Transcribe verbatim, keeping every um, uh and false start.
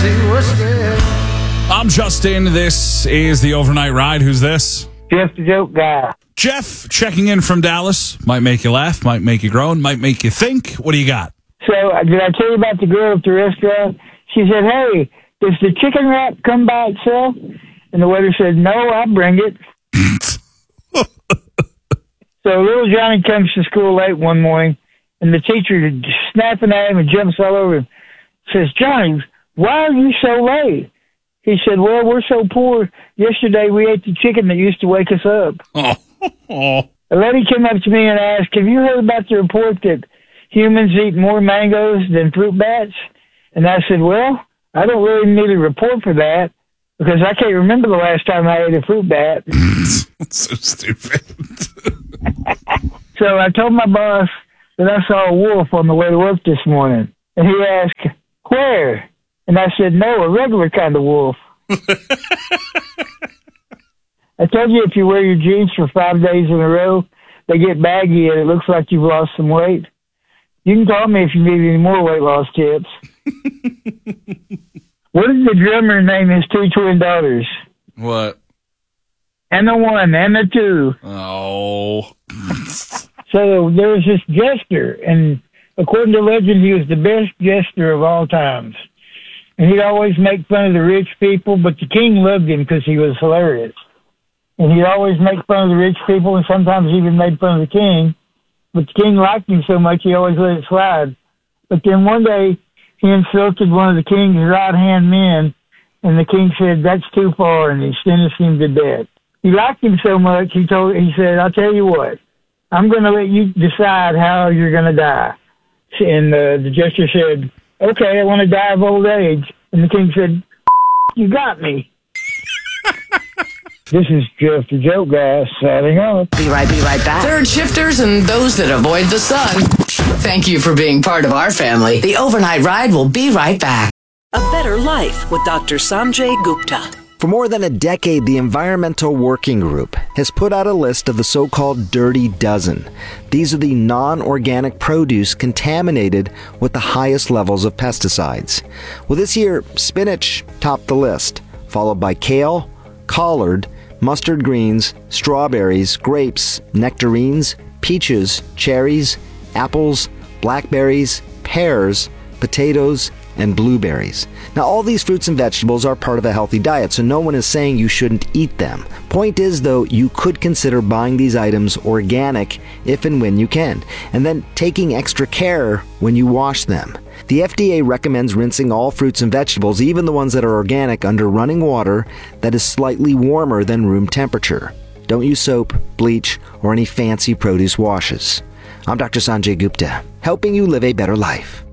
see what's good. I'm Justin. This is the Overnight Ride. Who's this? Jeff the Joke Guy. Jeff, checking in from Dallas. Might make you laugh, might make you groan, might make you think. What do you got? So, uh, did I tell you about the girl at the restaurant? She said, hey, does the chicken wrap come by itself? And the waiter said, no, I'll bring it. So little Johnny comes to school late one morning, and the teacher is snapping at him and jumps all over him. Says, Johnny, why are you so late? He said, well, we're so poor. Yesterday we ate the chicken that used to wake us up. Oh. Oh. A lady came up to me and asked, have you heard about the report that humans eat more mangoes than fruit bats? And I said, well, I don't really need a report for that because I can't remember the last time I ate a fruit bat. So stupid. So I told my boss that I saw a wolf on the way to work this morning. And he asked, where? And I said, no, a regular kind of wolf. I told you if you wear your jeans for five days in a row, they get baggy and it looks like you've lost some weight. You can call me if you need any more weight loss tips. What did the drummer name his two twin daughters? What? And the one, and the two. Oh. So there was this jester, and according to legend, he was the best jester of all times. And he'd always make fun of the rich people, but the king loved him because he was hilarious. And he'd always make fun of the rich people and sometimes even made fun of the king. But the king liked him so much, he always let it slide. But then one day, he insulted one of the king's right-hand men, and the king said, that's too far, and he sentenced him to death. He liked him so much, he told, he said, I'll tell you what, I'm going to let you decide how you're going to die. And uh, the jester said, okay, I want to die of old age. And the king said, you got me. This is Jeff the Joke Guy signing off. Be right, be right back. Third shifters and those that avoid the sun. Thank you for being part of our family. The Overnight Ride will be right back. A Better Life with Doctor Sanjay Gupta. For more than a decade, the Environmental Working Group has put out a list of the so-called Dirty Dozen. These are the non-organic produce contaminated with the highest levels of pesticides. Well, this year, spinach topped the list, followed by kale, collard, mustard greens, strawberries, grapes, nectarines, peaches, cherries, apples, blackberries, pears, potatoes, and blueberries. Now, all these fruits and vegetables are part of a healthy diet, so no one is saying you shouldn't eat them. Point is, though, you could consider buying these items organic if and when you can, and then taking extra care when you wash them. The F D A recommends rinsing all fruits and vegetables, even the ones that are organic, under running water that is slightly warmer than room temperature. Don't use soap, bleach, or any fancy produce washes. I'm Doctor Sanjay Gupta, helping you live a better life.